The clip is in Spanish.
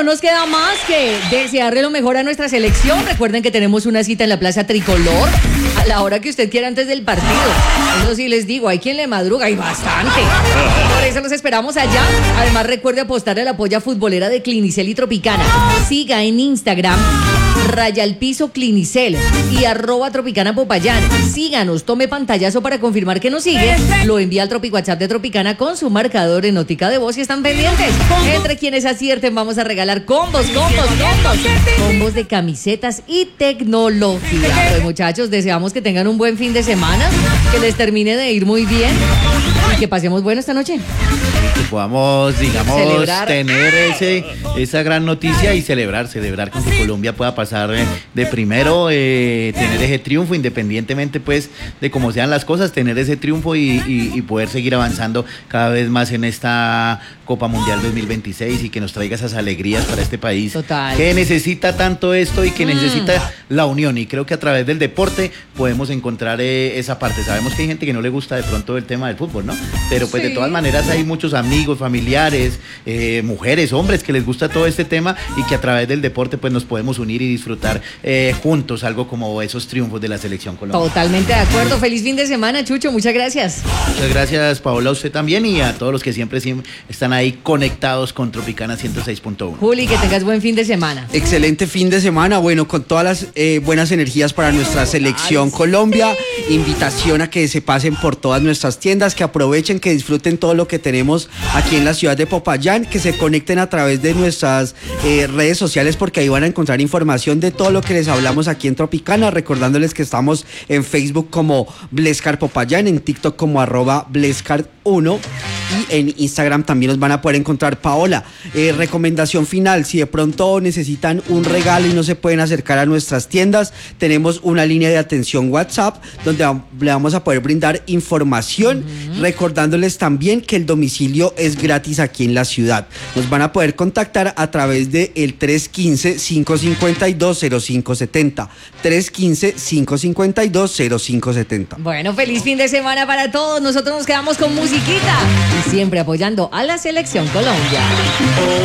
nos queda más que desearle lo mejor a nuestra selección. Recuerden que tenemos una cita en la Plaza Tricolor a la hora que usted quiera antes del partido. Eso sí les digo, hay quien le madruga y bastante. Por eso los esperamos allá. Además, recuerde apostar a la polla futbolera de Clinicel y Tropicana. Siga en Instagram @Clinicel y @Tropicana Popayán. Síganos, tome pantallazo para confirmar que nos sigue. Lo envía al Tropic WhatsApp de Tropicana con su marcador en notica de voz y están pendientes. Entre quienes acierten vamos a regalar combos de camisetas y tecnología. Pues muchachos, deseamos que tengan un buen fin de semana, que les termine de ir muy bien y que pasemos bueno esta noche. Que podamos, digamos, Celebrar. tener esa gran noticia y celebrar con que Colombia pueda pasar de primero, tener ese triunfo, independientemente pues de cómo sean las cosas, tener ese triunfo y poder seguir avanzando cada vez más en esta Copa Mundial 2026 y que nos traiga esas alegrías para este país. Total. Que necesita tanto esto y que necesita la unión, y creo que a través del deporte podemos encontrar esa parte. Sabemos que hay gente que no le gusta de pronto el tema del fútbol, ¿no? Pero pues de todas maneras hay muchos amigos, familiares, mujeres, hombres que les gusta todo este tema y que a través del deporte pues nos podemos unir y disfrutar juntos algo como esos triunfos de la selección colombiana. Totalmente de acuerdo. Feliz fin de semana, Chucho. Muchas gracias. Muchas gracias, Paola, a usted también y a todos los que siempre están ahí conectados con Tropicana 106.1. Juli, que tengas buen fin de semana. Excelente fin de semana, bueno, con todas las buenas energías para nuestra selección Colombia. Invitación a que se pasen por todas nuestras tiendas, que aprovechen, que disfruten todo lo que tenemos aquí en la ciudad de Popayán, que se conecten a través de nuestras redes sociales, porque ahí van a encontrar información de todo lo que les hablamos aquí en Tropicana, recordándoles que estamos en Facebook como Blescar Popayán, en TikTok como @Blescar1 y en Instagram también nos van a poder encontrar. Paola, recomendación final: si de pronto necesitan un regalo y no se pueden acercar a nuestras tiendas, tenemos una línea de atención WhatsApp donde le vamos a poder brindar información, recordándoles también que el domicilio es gratis aquí en la ciudad. Nos van a poder contactar a través de el 315-552-0570, 315-552-0570. Bueno, feliz fin de semana para todos. Nosotros nos quedamos con musiquita y siempre apoyando a la selección Colombia.